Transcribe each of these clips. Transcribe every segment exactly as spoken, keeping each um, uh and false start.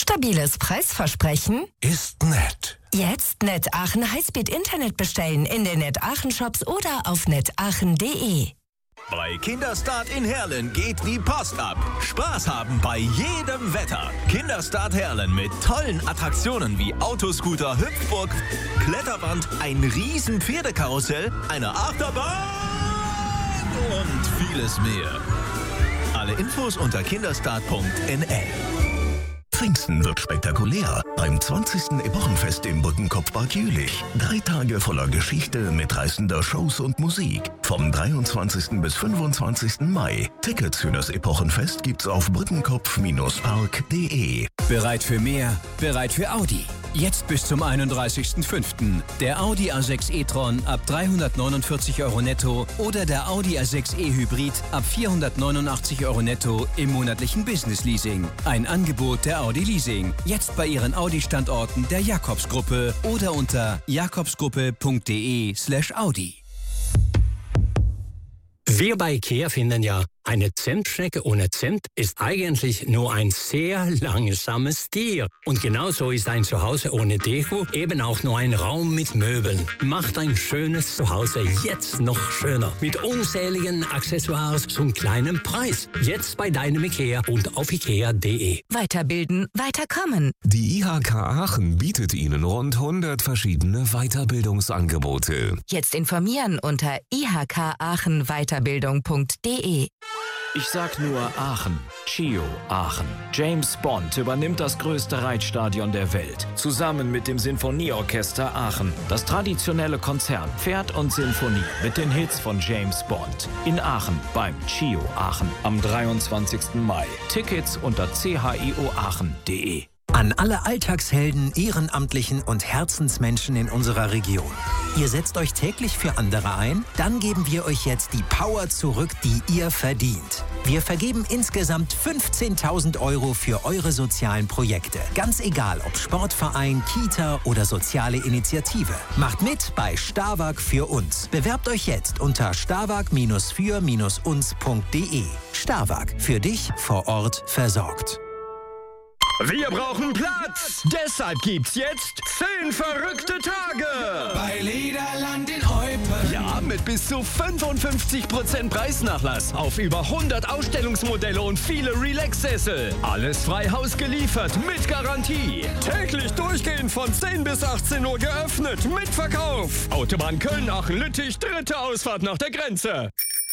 Stabiles Preisversprechen? Ist nett. Jetzt Net Aachen Highspeed Internet bestellen in den Net Aachen Shops oder auf net aachen punkt de. Bei Kinderstart in Herlen geht die Post ab. Spaß haben bei jedem Wetter. Kinderstart Herlen mit tollen Attraktionen wie Autoscooter, Hüpfburg, Kletterband, ein riesen Pferdekarussell, eine Achterbahn und vieles mehr. Alle Infos unter kinderstart punkt n l. Pfingsten wird spektakulär beim zwanzigsten Epochenfest im Brückenkopfpark Jülich. Drei Tage voller Geschichte, mitreißender Shows und Musik. Vom dreiundzwanzigsten bis fünfundzwanzigsten Mai. Tickets für das Epochenfest gibt's auf brückenkopf park punkt de. Bereit für mehr? Bereit für Audi? Jetzt bis zum einunddreißigsten fünften Der Audi A sechs e-tron ab dreihundertneunundvierzig Euro netto oder der Audi A sechs e-Hybrid ab vierhundertneunundachtzig Euro netto im monatlichen Business-Leasing. Ein Angebot der Audi Leasing. Jetzt bei Ihren Audi-Standorten der Jakobsgruppe oder unter jakobsgruppe punkt de slash Audi. Wir bei IKEA finden ja, eine Zentschnecke ohne Cent ist eigentlich nur ein sehr langsames Tier. Und genauso ist ein Zuhause ohne Deko eben auch nur ein Raum mit Möbeln. Macht ein schönes Zuhause jetzt noch schöner. Mit unzähligen Accessoires zum kleinen Preis. Jetzt bei deinem IKEA und auf ikea punkt de. Weiterbilden, weiterkommen. Die I H K Aachen bietet Ihnen rund hundert verschiedene Weiterbildungsangebote. Jetzt informieren unter i h k aachen weiterbildung punkt de. Ich sag nur Aachen. Chio Aachen. James Bond übernimmt das größte Reitstadion der Welt. Zusammen mit dem Sinfonieorchester Aachen. Das traditionelle Konzert Pferd und Sinfonie mit den Hits von James Bond. In Aachen beim Chio Aachen am dreiundzwanzigsten Mai. Tickets unter c h i o aachen punkt de. An alle Alltagshelden, Ehrenamtlichen und Herzensmenschen in unserer Region. Ihr setzt euch täglich für andere ein? Dann geben wir euch jetzt die Power zurück, die ihr verdient. Wir vergeben insgesamt fünfzehntausend Euro für eure sozialen Projekte. Ganz egal, ob Sportverein, Kita oder soziale Initiative. Macht mit bei Starwag für uns. Bewerbt euch jetzt unter starwag für uns punkt de. Starwag, für dich vor Ort versorgt. Wir brauchen Platz! Deshalb gibt's jetzt zehn verrückte Tage! Bei Lederland in Eupen. Ja, mit bis zu fünfundfünfzig Prozent Preisnachlass auf über hundert Ausstellungsmodelle und viele Relax-Sessel. Alles frei Haus geliefert, mit Garantie. Täglich durchgehend von zehn bis achtzehn Uhr geöffnet, mit Verkauf. Autobahn Köln-Aachen-Lüttich, dritte Ausfahrt nach der Grenze.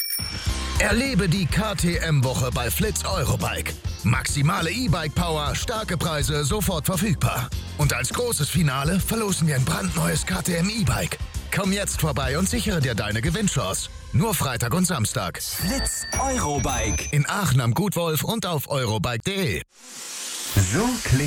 Erlebe die K T M-Woche bei Flitz Eurobike. Maximale E-Bike-Power, starke Preise, sofort verfügbar. Und als großes Finale verlosen wir ein brandneues K T M E-Bike. Komm jetzt vorbei und sichere dir deine Gewinnchance. Nur Freitag und Samstag. Flitz Eurobike. In Aachen am Gutwolf und auf eurobike punkt de. So klingt